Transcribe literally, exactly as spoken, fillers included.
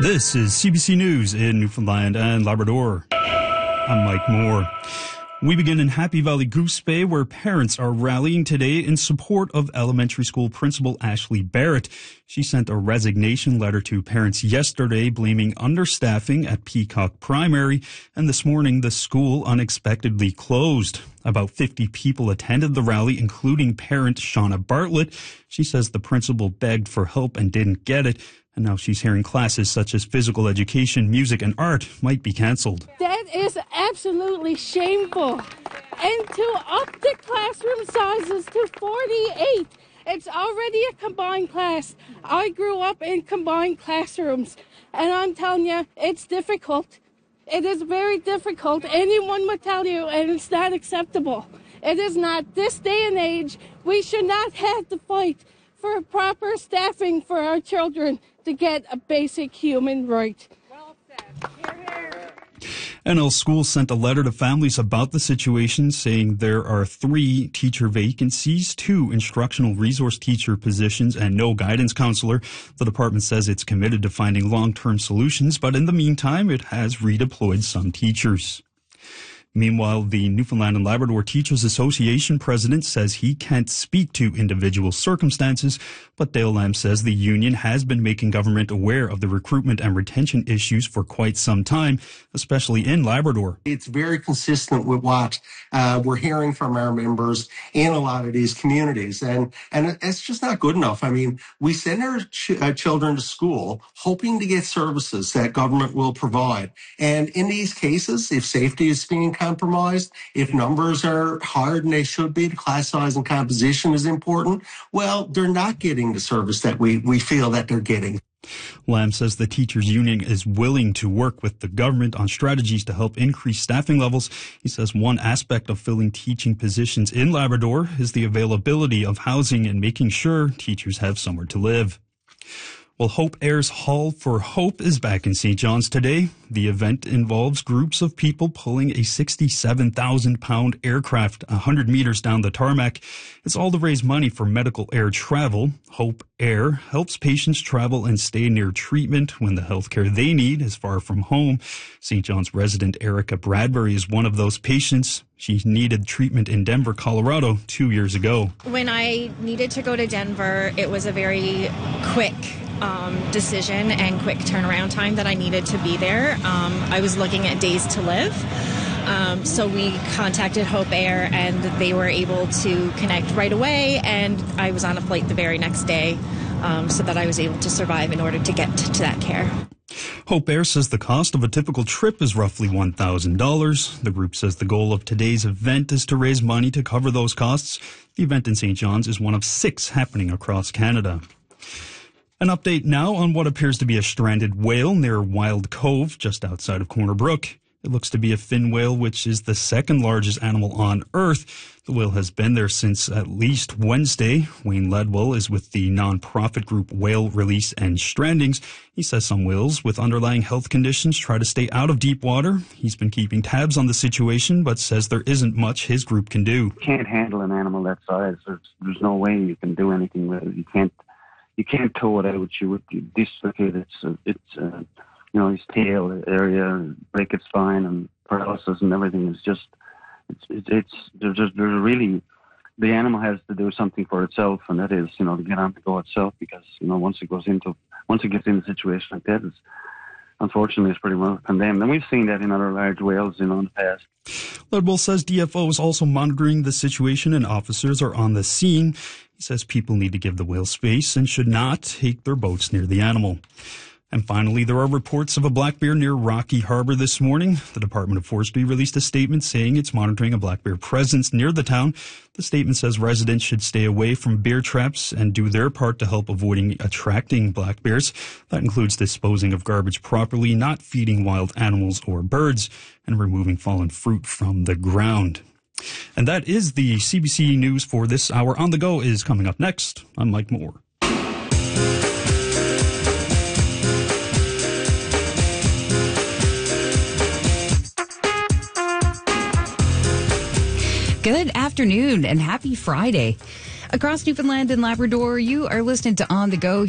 This is C B C News in Newfoundland and Labrador. I'm Mike Moore. We begin in Happy Valley Goose Bay, where parents are rallying today in support of elementary school principal Ashley Barrett. She sent a resignation letter to parents yesterday blaming understaffing at Peacock Primary, and this morning the school unexpectedly closed. About fifty people attended the rally, including parent Shauna Bartlett. She says the principal begged for help and didn't get it. And now she's hearing classes such as physical education, music, and art might be canceled. That is absolutely shameful. And to up the classroom sizes to forty-eight. It's already a combined class. I grew up in combined classrooms. And I'm telling you, it's difficult. It is very difficult. Anyone would tell you, and it's not acceptable. It is not. This day and age, we should not have to fight for proper staffing for our children to get a basic human right. Well said. Hear, hear. N L Schools sent a letter to families about the situation, saying there are three teacher vacancies, two instructional resource teacher positions, and no guidance counselor. The department says it's committed to finding long-term solutions, but in the meantime, it has redeployed some teachers. Meanwhile, the Newfoundland and Labrador Teachers Association president says he can't speak to individual circumstances, but Dale Lamb says the union has been making government aware of the recruitment and retention issues for quite some time, especially in Labrador. It's very consistent with what uh, we're hearing from our members in a lot of these communities, and, and it's just not good enough. I mean, we send our ch- uh, children to school hoping to get services that government will provide, and in these cases, if safety is being compromised, if numbers are higher than they should be, the class size and composition is important, well, they're not getting the service that we, we feel that they're getting. Lamb says the teachers union is willing to work with the government on strategies to help increase staffing levels. He says one aspect of filling teaching positions in Labrador is the availability of housing and making sure teachers have somewhere to live. Well, Hope Air's Hall for Hope is back in Saint John's today. The event involves groups of people pulling a sixty-seven thousand pound aircraft one hundred meters down the tarmac. It's all to raise money for medical air travel. Hope Air helps patients travel and stay near treatment when the health care they need is far from home. Saint John's resident Erica Bradbury is one of those patients. She needed treatment in Denver, Colorado, two years ago. When I needed to go to Denver, it was a very quick um, decision and quick turnaround time that I needed to be there. Um, I was looking at days to live. Um, so we contacted Hope Air, and they were able to connect right away, and I was on a flight the very next day um, so that I was able to survive in order to get to, to that care. Hope Air says the cost of a typical trip is roughly one thousand dollars. The group says the goal of today's event is to raise money to cover those costs. The event in Saint John's is one of six happening across Canada. An update now on what appears to be a stranded whale near Wild Cove, just outside of Corner Brook. It looks to be a fin whale, which is the second largest animal on Earth. The whale has been there since at least Wednesday. Wayne Ledwell is with the nonprofit group Whale Release and Strandings. He says some whales with underlying health conditions try to stay out of deep water. He's been keeping tabs on the situation, but says there isn't much his group can do. You can't handle an animal that size. There's, there's no way you can do anything with it. You can't, you can't tow it out. You would you dislocate its, uh, its, uh, you know, his tail area, break its spine and paralysis and everything. Is just, it's, it's, it's there's just, there's really, the animal has to do something for itself, and that is, you know, to get on the go itself, because, you know, once it goes into, once it gets in a situation like that, it's, unfortunately, it's pretty well condemned. And we've seen that in other large whales, you know, in the past. Ledwell says D F O is also monitoring the situation and officers are on the scene. He says people need to give the whale space and should not take their boats near the animal. And finally, there are reports of a black bear near Rocky Harbor this morning. The Department of Forestry released a statement saying it's monitoring a black bear presence near the town. The statement says residents should stay away from bear traps and do their part to help avoiding attracting black bears. That includes disposing of garbage properly, not feeding wild animals or birds, and removing fallen fruit from the ground. And that is the C B C News for this hour. On the Go is coming up next. I'm Mike Moore. Good afternoon and happy Friday. Across Newfoundland and Labrador, you are listening to On the Go.